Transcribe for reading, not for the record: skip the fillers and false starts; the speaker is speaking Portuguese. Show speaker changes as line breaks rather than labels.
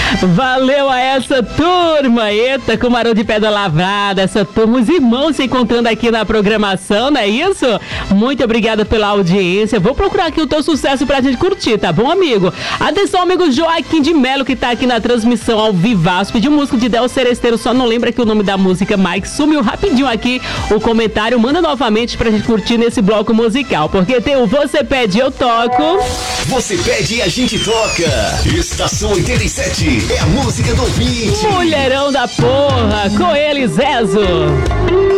Valeu a essa turma, eita, Cumarão de Pedra Lavrada, essa turma, os irmãos se encontrando aqui na programação, não é isso? Muito obrigada pela audiência. Vou procurar aqui o teu sucesso pra gente curtir, tá bom, amigo? Atenção, amigo Joaquim de Melo, que tá aqui na transmissão ao vivaço, pediu música de Del Seresteiro, só não lembra aqui o nome da música, Mike. Sumiu rapidinho aqui o comentário, manda novamente pra gente curtir nesse bloco musical, porque tem o Você Pede, Eu Toco.
Você pede e a gente toca. Estação 87 é a música do ouvinte.
Mulherão da porra, com ele, Zezo.